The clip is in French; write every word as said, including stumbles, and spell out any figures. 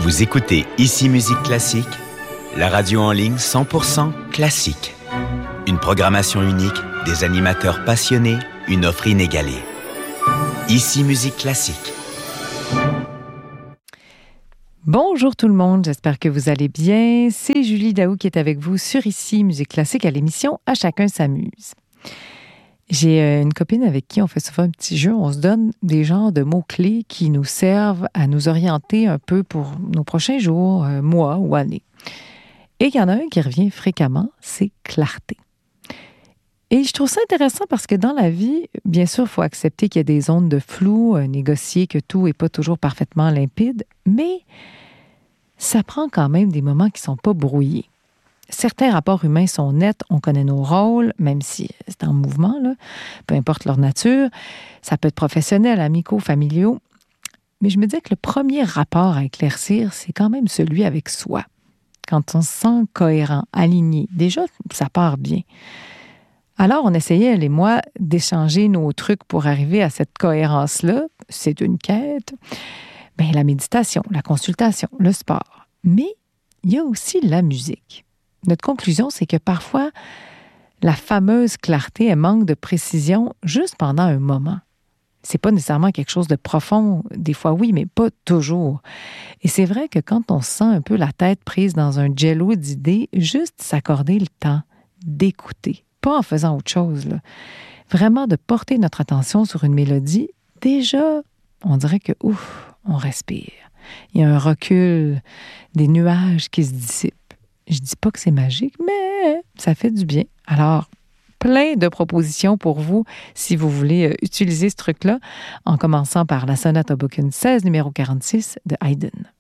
Vous écoutez Ici Musique Classique, la radio en ligne cent pour cent classique. Une programmation unique, des animateurs passionnés, une offre inégalée. Ici Musique Classique. Bonjour tout le monde, j'espère que vous allez bien. C'est Julie Daou qui est avec vous sur Ici Musique Classique à l'émission À chacun s'amuse. J'ai une copine avec qui on fait souvent un petit jeu. On se donne des genres de mots-clés qui nous servent à nous orienter un peu pour nos prochains jours, euh, mois ou années. Et il y en a un qui revient fréquemment, c'est clarté. Et je trouve ça intéressant parce que dans la vie, bien sûr, il faut accepter qu'il y a des zones de flou, euh, négocier que tout n'est pas toujours parfaitement limpide, mais ça prend quand même des moments qui ne sont pas brouillés. Certains rapports humains sont nets, on connaît nos rôles, même si c'est en mouvement, là, peu importe leur nature. Ça peut être professionnel, amicaux, familiaux. Mais je me disais que le premier rapport à éclaircir, c'est quand même celui avec soi. Quand on se sent cohérent, aligné, déjà, ça part bien. Alors, on essayait, elle et moi, d'échanger nos trucs pour arriver à cette cohérence-là. C'est une quête. Bien, la méditation, la consultation, le sport. Mais il y a aussi la musique. Notre conclusion, c'est que parfois, la fameuse clarté, elle manque de précision juste pendant un moment. C'est pas nécessairement quelque chose de profond. Des fois, oui, mais pas toujours. Et c'est vrai que quand on se sent un peu la tête prise dans un jello d'idées, juste s'accorder le temps d'écouter, pas en faisant autre chose, là. Vraiment de porter notre attention sur une mélodie, déjà, on dirait que, ouf, on respire. Il y a un recul, des nuages qui se dissipent. Je dis pas que c'est magique, mais ça fait du bien. Alors, plein de propositions pour vous si vous voulez utiliser ce truc-là, en commençant par la sonate Hoboken seize, numéro quarante-six de Haydn.